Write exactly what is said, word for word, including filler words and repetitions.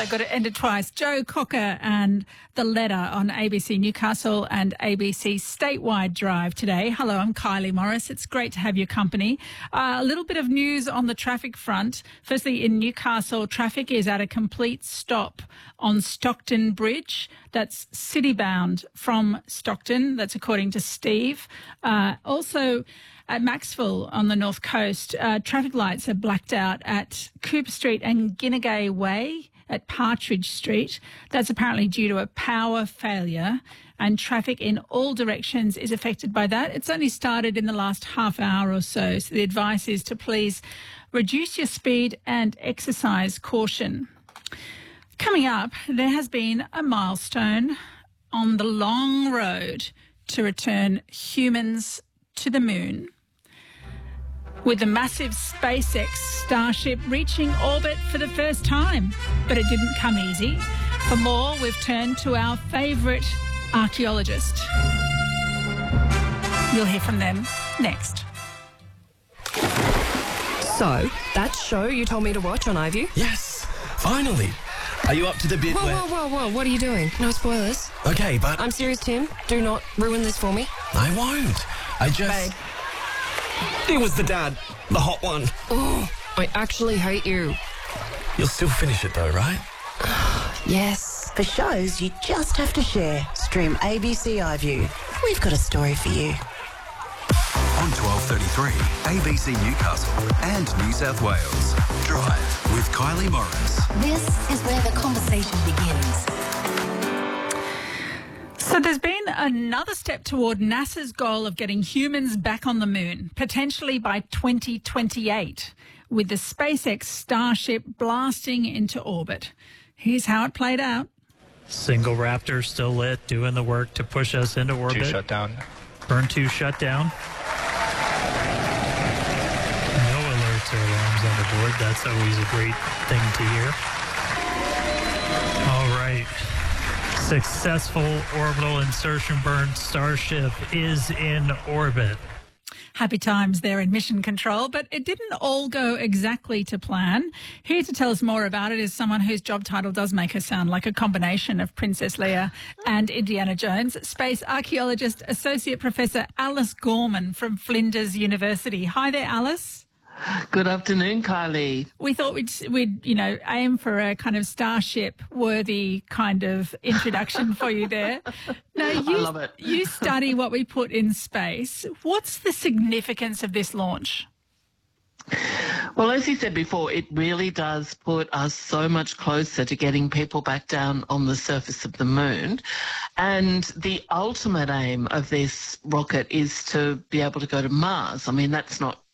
They got to end it twice. Joe Cocker and The Letter on A B C Newcastle and A B C Statewide Drive today. Hello, I'm Kylie Morris. It's great to have your company. Uh, a little bit of news on the traffic front. Firstly, in Newcastle, traffic is at a complete stop on Stockton Bridge. That's city-bound from Stockton. That's according to Steve. Uh, also, at Maxville on the north coast, uh, traffic lights are blacked out at Cooper Street and Ginnegay Way at Partridge Street. That's apparently due to a power failure, and traffic in all directions is affected by that. It's only started in the last half hour or so, so the advice is to please reduce your speed and exercise caution. Coming up, there has been a milestone on the long road to return humans to the moon, with the massive SpaceX Starship reaching orbit for the first time. But it didn't come easy. For more, we've turned to our favourite archaeologist. You'll hear from them next. So, that show you told me to watch on iView? Yes, finally. Are you up to the bit whoa, where... Whoa, whoa, whoa, what are you doing? No spoilers. Okay, but... I'm serious, Tim. Do not ruin this for me. I won't. I just... Babe. It was the dad. The hot one. Oh, I actually hate you. You'll still finish it though, right? Yes. For shows you just have to share, stream A B C iView. We've got a story for you. On twelve thirty-three, A B C Newcastle and New South Wales. Drive with Kylie Morris. This is where the conversation begins. So there's been another step toward NASA's goal of getting humans back on the moon, potentially by twenty twenty-eight, with the SpaceX Starship blasting into orbit. Here's how it played out. Single Raptor still lit, doing the work to push us into orbit. Two shut down. Burn two shut down. No alerts or alarms on the board. That's always a great thing to hear. All right. Successful orbital insertion burn. Starship is in orbit. Happy times there in mission control, but it didn't all go exactly to plan. Here to tell us more about it is someone whose job title does make her sound like a combination of Princess Leia and Indiana Jones, space archaeologist, Associate Professor Alice Gorman from Flinders University. Hi there, Alice. Good afternoon, Kylie. We thought we'd, we'd, you know, aim for a kind of Starship-worthy kind of introduction for you there. Now, you, I love it. You study what we put in space. What's the significance of this launch? Well, as you said before, it really does put us so much closer to getting people back down on the surface of the moon. And the ultimate aim of this rocket is to be able to go to Mars. I mean, that's not